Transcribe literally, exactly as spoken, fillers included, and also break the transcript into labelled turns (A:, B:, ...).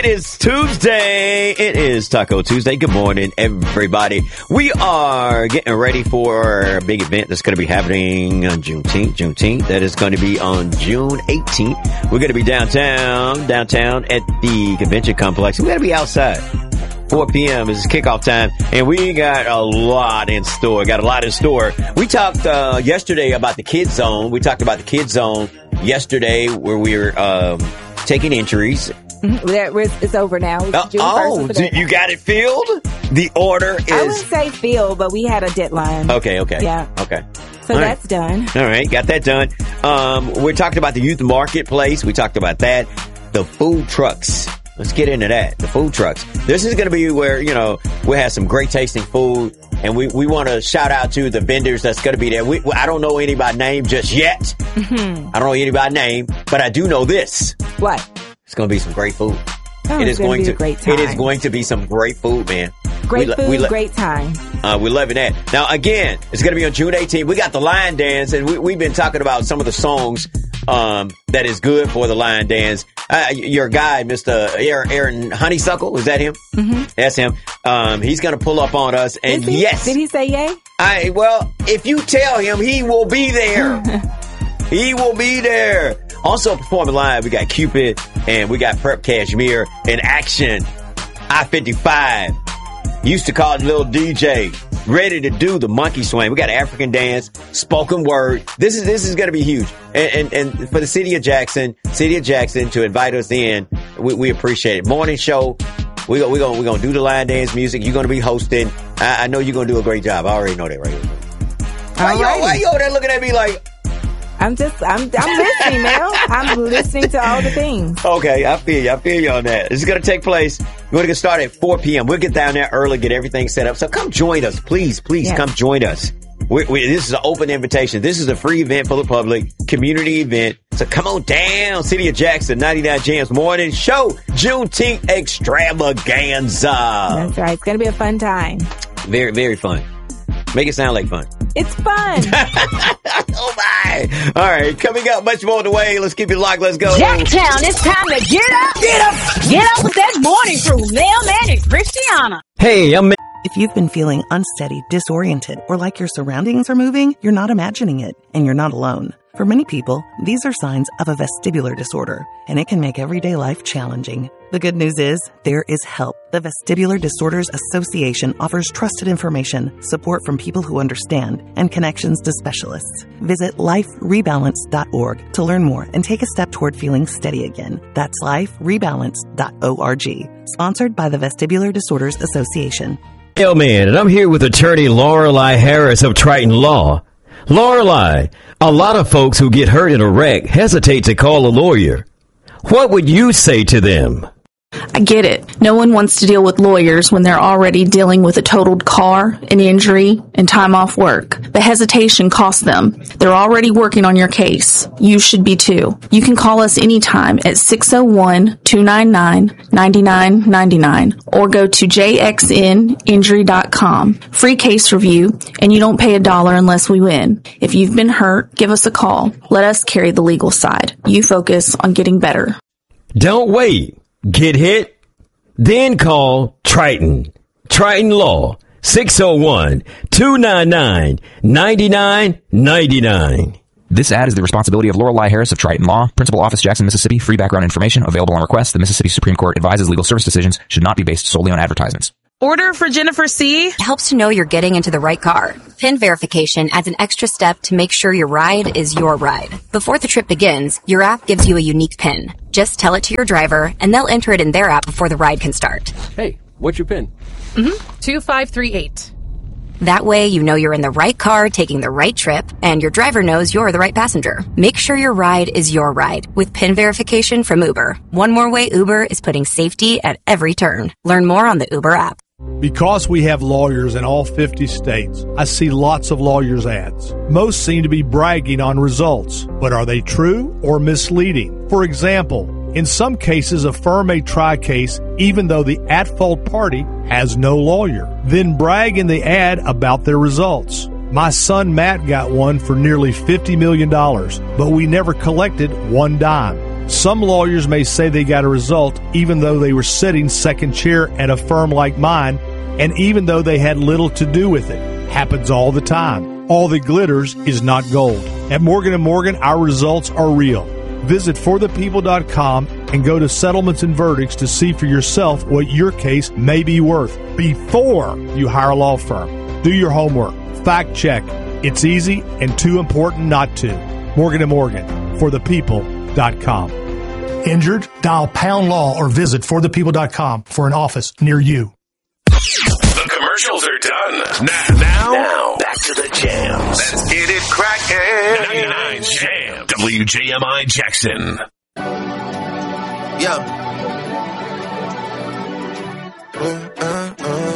A: It is Tuesday. It is Taco Tuesday. Good morning, everybody. We are getting ready for a big event that's going to be happening on Juneteenth. Juneteenth. That is going to be on June eighteenth. We're going to be downtown, downtown at the convention complex. We're going to be outside. four p.m. is kickoff time, and we got a lot in store. Got a lot in store. We talked uh, yesterday about the Kids Zone. We talked about the Kids Zone yesterday, where we were um, taking entries.
B: Mm-hmm. It's over now. It's
A: uh,
B: June
A: oh,
B: first
A: you got it filled? The order is...
B: I wouldn't say filled, but we had a deadline.
A: Okay, okay.
B: Yeah.
A: Okay.
B: So
A: All
B: that's
A: right.
B: done.
A: All right, got that done. Um, we're talking about the youth marketplace. We talked about that. The food trucks. Let's get into that. The food trucks. This is going to be where, you know, we have some great tasting food. And we, we want to shout out to the vendors that's going to be there. We, I don't know anybody's name just yet. Mm-hmm. I don't know anybody's name, but I do know this.
B: What?
A: It's going to be some great food.
B: Oh,
A: it is going to,
B: great time.
A: It is going to be some great food, man.
B: Great
A: we,
B: food,
A: we,
B: great time.
A: Uh, we're loving that. Now, again, it's going to be on June eighteenth. We got the Lion Dance, and we, we've been talking about some of the songs um, that is good for the Lion Dance. Uh, your guy, Mister Aaron, Aaron Honeysuckle, is that him?
B: Mm-hmm.
A: That's him. Um, he's going to pull up on us, and
B: he,
A: yes.
B: Did he say yay?
A: I Well, if you tell him, he will be there. He will be there. Also performing live, we got Cupid and we got Prep Cashmere in action. I fifty-five. Used to call it Little D J. Ready to do the monkey swing. We got African dance, spoken word. This is this is going to be huge. And, and and for the city of Jackson, city of Jackson to invite us in, we, we appreciate it. Morning show. We go, we gonna we gonna do the line dance music. You're gonna be hosting. I, I know you're gonna do a great job. I already know that right here. Why you, why you over there looking at me like?
B: I'm just, I'm, I'm listening, Mel. I'm listening to all the things.
A: Okay, I feel you. I feel you on that. This is going to take place. We're going to get started at four p.m. We'll get down there early, get everything set up. So come join us. Please, please yes. come join us. We, we, this is an open invitation. This is a free event for the public, community event. So come on down. City of Jackson, ninety-nine Jams Morning Show, Juneteenth Extravaganza.
B: That's right. It's going to be a fun time.
A: Very, very fun. Make it sound like fun.
B: It's fun.
A: Oh, my. All right. Coming up, much more on the way. Let's keep it locked. Let's go.
C: Jacktown, it's time to get up. Get up. Get up with that morning crew. Mailman and Christiana.
A: Hey, I'm...
D: If you've been feeling unsteady, disoriented, or like your surroundings are moving, you're not imagining it, and you're not alone. For many people, these are signs of a vestibular disorder, and it can make everyday life challenging. The good news is, there is help. The Vestibular Disorders Association offers trusted information, support from people who understand, and connections to specialists. Visit life rebalance dot org to learn more and take a step toward feeling steady again. That's life rebalance dot org. Sponsored by the Vestibular Disorders Association.
E: Mailman, and I'm here with attorney Lorelei Harris of Triton Law. Lorelei, a lot of folks who get hurt in a wreck hesitate to call a lawyer. What would you say to them?
F: I get it. No one wants to deal with lawyers when they're already dealing with a totaled car, an injury, and time off work. The hesitation costs them. They're already working on your case. You should be too. You can call us anytime at six oh one, two nine nine, nine nine nine nine or go to j x n injury dot com. Free case review, and you don't pay a dollar unless we win. If you've been hurt, give us a call. Let us carry the legal side. You focus on getting better.
E: Don't wait. Get hit? Then call Triton. Triton Law, six oh one, two nine nine, nine nine nine nine.
G: This ad is the responsibility of Lorelei Harris of Triton Law, Principal Office, Jackson, Mississippi. Free background information available on request. The Mississippi Supreme Court advises legal service decisions should not be based solely on advertisements.
H: Order for Jennifer C.
I: It helps to know you're getting into the right car. PIN verification adds an extra step to make sure your ride is your ride. Before the trip begins, your app gives you a unique PIN. Just tell it to your driver, and they'll enter it in their app before the ride can start.
J: Hey, what's your PIN?
H: Mm-hmm. two five three eight.
I: That way, you know you're in the right car taking the right trip, and your driver knows you're the right passenger. Make sure your ride is your ride with PIN verification from Uber. One more way Uber is putting safety at every turn. Learn more on the Uber app.
K: Because we have lawyers in all fifty states, I see lots of lawyers' ads. Most seem to be bragging on results, but are they true or misleading? For example, in some cases, a firm may try a case even though the at-fault party has no lawyer, then brag in the ad about their results. My son Matt got one for nearly fifty million dollars, but we never collected one dime. Some lawyers may say they got a result even though they were sitting second chair at a firm like mine, and even though they had little to do with it. Happens all the time. All that glitters is not gold. At Morgan and Morgan, our results are real. Visit for the people dot com and go to settlements and verdicts to see for yourself what your case may be worth before you hire a law firm. Do your homework. Fact check. It's easy and too important not to. Morgan and Morgan, for the people dot com.
J: Injured? Dial pound law or visit for the people dot com for an office near you.
L: The commercials are done. Now, now, now back to the jams. Let's get it crackin'. ninety-nine Jam. W J M I Jackson.
M: Yeah. Uh, uh, uh.